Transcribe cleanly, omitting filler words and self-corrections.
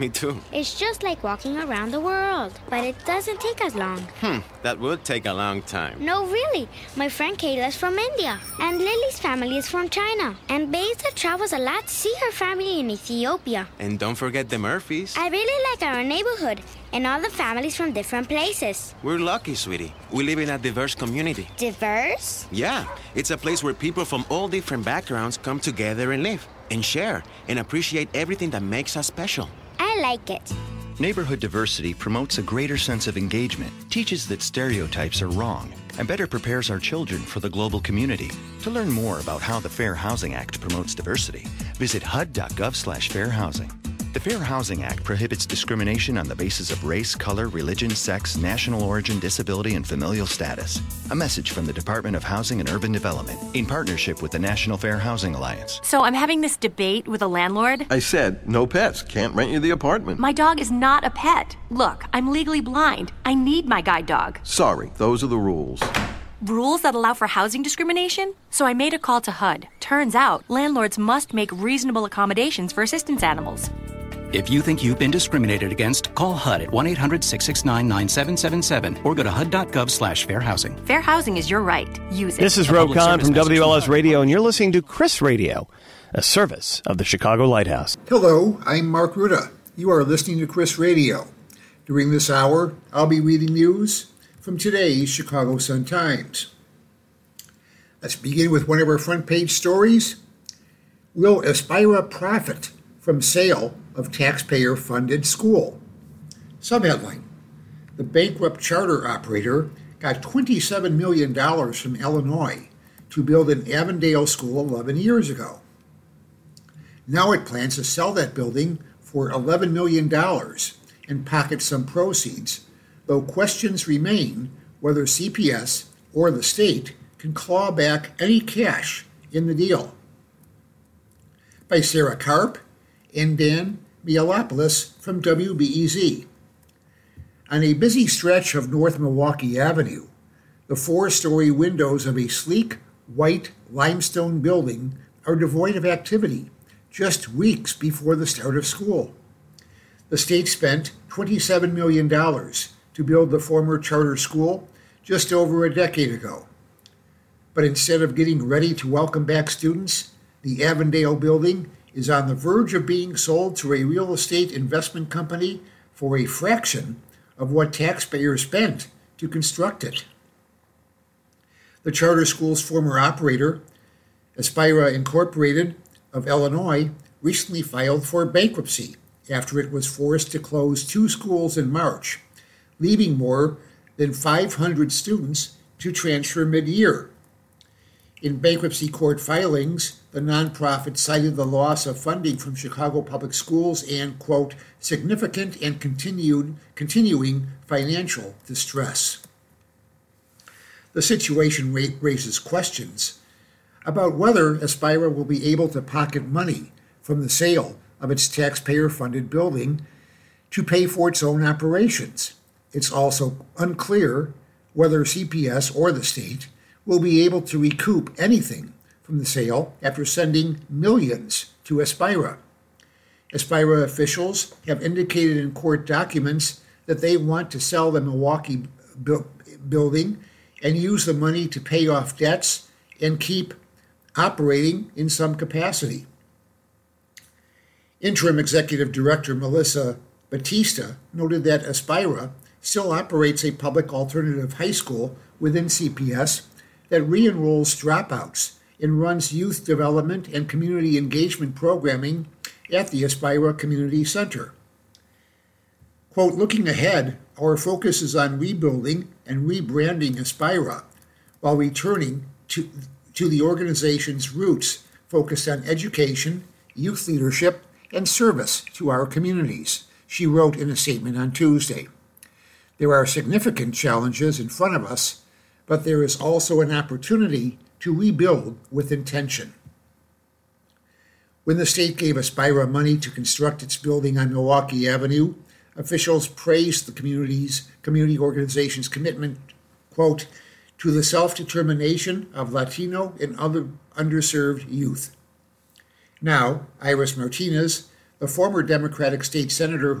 Me too. It's just like walking around the world, but it doesn't take as long. That would take a long time. No, really. My friend Kayla's from India, and Lily's family is from China. And Beza travels a lot to see her family in Ethiopia. And don't forget the Murphys. I really like our neighborhood and all the families from different places. We're lucky, sweetie. We live in a diverse community. Diverse? Yeah, it's a place where people from all different backgrounds come together and live, and share, and appreciate everything that makes us special. I like it. Neighborhood diversity promotes a greater sense of engagement, teaches that stereotypes are wrong, and better prepares our children for the global community. To learn more about how the Fair Housing Act promotes diversity, visit hud.gov/fairhousing. The Fair Housing Act prohibits discrimination on the basis of race, color, religion, sex, national origin, disability, and familial status. A message from the Department of Housing and Urban Development in partnership with the National Fair Housing Alliance. So I'm having this debate with a landlord. I said, no pets. Can't rent you the apartment. My dog is not a pet. Look, I'm legally blind. I need my guide dog. Sorry, those are the rules. Rules that allow for housing discrimination? So I made a call to HUD. Turns out, landlords must make reasonable accommodations for assistance animals. If you think you've been discriminated against, call HUD at 1-800-669-9777 or go to hud.gov/fairhousing. Fair housing is your right. Use it. This is Rob Kahn from WLS Radio, and you're listening to Chris Radio, a service of the Chicago Lighthouse. Hello, I'm Mark Ruda. You are listening to Chris Radio. During this hour, I'll be reading news from today's Chicago Sun-Times. Let's begin with one of our front page stories. Will Aspira profit from sale of taxpayer-funded school? Subheadline: the bankrupt charter operator got $27 million from Illinois to build an Avondale school 11 years ago. Now it plans to sell that building for $11 million and pocket some proceeds, though questions remain whether CPS or the state can claw back any cash in the deal. By Sarah Karp and Dan Mialopoulos from WBEZ. On a busy stretch of North Milwaukee Avenue, the 4-story windows of a sleek, white limestone building are devoid of activity just weeks before the start of school. The state spent $27 million to build the former charter school just over a decade ago. But instead of getting ready to welcome back students, the Avondale building is on the verge of being sold to a real estate investment company for a fraction of what taxpayers spent to construct it. The charter school's former operator, Aspira Incorporated of Illinois, recently filed for bankruptcy after it was forced to close 2 schools in March, leaving more than 500 students to transfer mid-year. In bankruptcy court filings, the nonprofit cited the loss of funding from Chicago Public Schools and, quote, significant and continuing financial distress. The situation raises questions about whether Aspira will be able to pocket money from the sale of its taxpayer-funded building to pay for its own operations. It's also unclear whether CPS or the state will be able to recoup anything from the sale after sending millions to Aspira. Aspira officials have indicated in court documents that they want to sell the Milwaukee building and use the money to pay off debts and keep operating in some capacity. Interim Executive Director Melissa Batista noted that Aspira still operates a public alternative high school within CPS that re-enrolls dropouts and runs youth development and community engagement programming at the Aspira Community Center. Quote, looking ahead, our focus is on rebuilding and rebranding Aspira while returning to the organization's roots focused on education, youth leadership, and service to our communities, she wrote in a statement on Tuesday. There are significant challenges in front of us, but there is also an opportunity to rebuild with intention. When the state gave Aspira money to construct its building on Milwaukee Avenue, officials praised the community organization's commitment, quote, to the self-determination of Latino and other underserved youth. Now, Iris Martinez, A former Democratic state senator